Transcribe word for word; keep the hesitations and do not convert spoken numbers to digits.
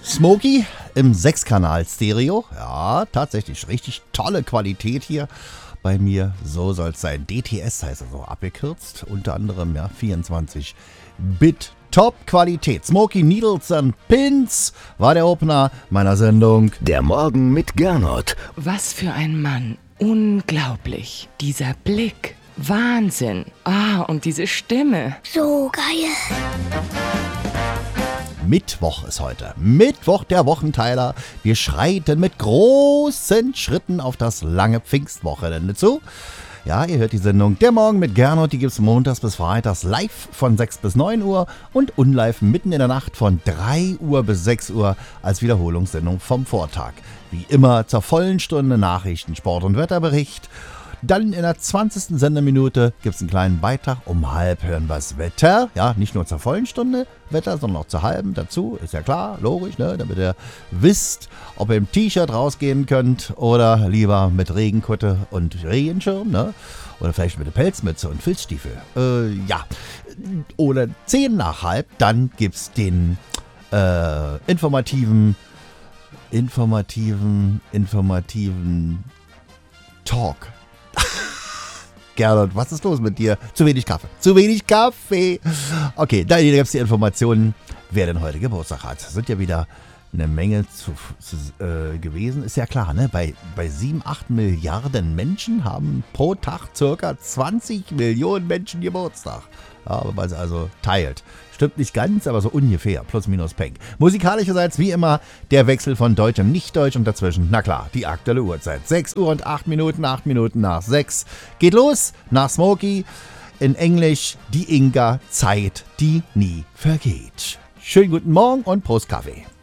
Smokey im Sechskanal-Stereo. Ja, tatsächlich richtig tolle Qualität hier bei mir. So soll es sein. D T S heißt also abgekürzt. Unter anderem ja vierundzwanzig Bit Top-Qualität. Smokey Needles and Pins war der Opener meiner Sendung. Der Morgen mit Gernot. Was für ein Mann. Unglaublich. Dieser Blick. Wahnsinn. Ah, und diese Stimme. So geil. Mittwoch ist heute. Mittwoch, der Wochenteiler. Wir schreiten mit großen Schritten auf das lange Pfingstwochenende zu. Ja, ihr hört die Sendung Der Morgen mit Gernot. Die gibt es montags bis freitags live von sechs bis neun Uhr und unlive mitten in der Nacht von drei Uhr bis sechs Uhr als Wiederholungssendung vom Vortag. Wie immer zur vollen Stunde Nachrichten, Sport und Wetterbericht. Dann in der zwanzigsten Sendeminute gibt es einen kleinen Beitrag. Um halb hören wir das Wetter. Ja, nicht nur zur vollen Stunde Wetter, sondern auch zur halben dazu. Ist ja klar, logisch, ne? Damit ihr wisst, ob ihr im T-Shirt rausgehen könnt oder lieber mit Regenkutte und Regenschirm, ne? Oder vielleicht mit der Pelzmütze und Filzstiefel. Äh, ja. Oder zehn nach halb, dann gibt es den äh, informativen, informativen, informativen Talk. Gernot, was ist los mit dir? Zu wenig Kaffee. Zu wenig Kaffee. Okay, da gibt es die Informationen, wer denn heute Geburtstag hat. Sind ja wieder eine Menge zu, zu, äh, gewesen. Ist ja klar, ne? Bei, bei sieben, acht Milliarden Menschen haben pro Tag circa zwanzig Millionen Menschen Geburtstag. Ja, wenn man es also teilt. Stimmt nicht ganz, aber so ungefähr. Plus, minus, Peng. Musikalischerseits wie immer der Wechsel von Deutsch und Nicht-Deutsch und dazwischen, na klar, die aktuelle Uhrzeit. sechs Uhr und acht Minuten, acht Minuten nach sechs. Geht los nach Smokey. In Englisch die Inga, Zeit, die nie vergeht. Schönen guten Morgen und Prost Kaffee.